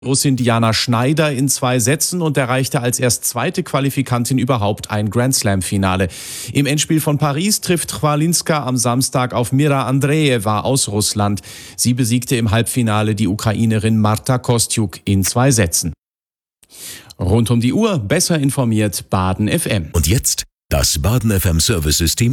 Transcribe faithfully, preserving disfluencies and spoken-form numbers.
Russin Diana Schneider in zwei Sätzen und erreichte als erst zweite Qualifikantin überhaupt ein Grand-Slam-Finale. Im Endspiel von Paris trifft Chwalinska am Samstag auf Mira Andreeva aus Russland. Sie besiegte im Halbfinale die Ukrainerin Marta Kostyuk in zwei Sätzen. Rund um die Uhr besser informiert Baden F M. Und jetzt das Baden F M Service System